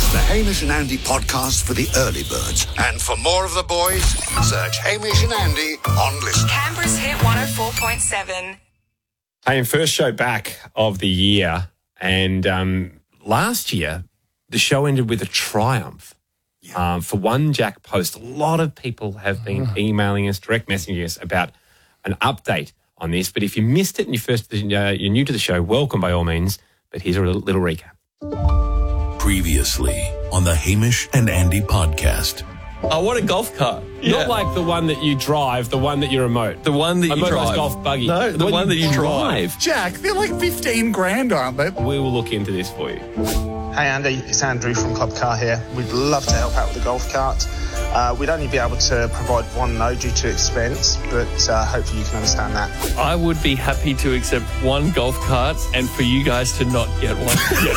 It's the Hamish and Andy podcast for the early birds. And for more of the boys, search Hamish and Andy on Listen. Canberra's Hit 104.7. Hey, first show back of the year, and last year the show ended with a triumph. For one Jack post, a lot of people have been emailing us, direct messaging us about an update on this. But if you missed it and you're new to the show, welcome by all means. But here's a little recap. Previously on the Hamish and Andy podcast. Oh, what a golf cart. Not like the one that you drive, the one that you remote. The one that you drive. Golf buggy. No, the one that you drive. Jack, they're like 15 grand, aren't they? We will look into this for you. Hey Andy, it's Andrew from Club Car here. We'd love to help out with the golf cart. We'd only be able to provide one no due to expense, but hopefully you can understand that. I would be happy to accept one golf cart and for you guys to not get one.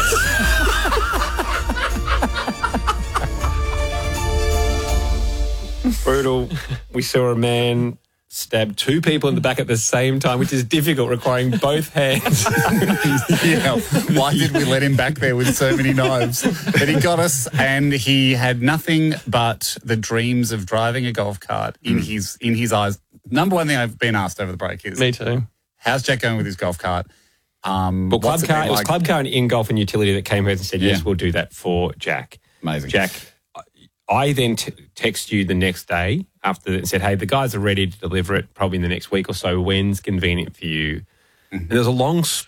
Brutal. We saw a man stab two people in the back at the same time, which is difficult, requiring both hands. Yeah. Why did we let him back there with so many knives? But he got us, and he had nothing but the dreams of driving a golf cart in his eyes. Number one thing I've been asked over the break is, Me too. how's Jack going with his golf cart? Well, it was Club Car and In Golf and Utility that came out and said, yes, we'll do that for Jack. Amazing. Jack, I then text you the next day after and said, hey, the guys are ready to deliver it probably in the next week or so. When's convenient for you? And there's a long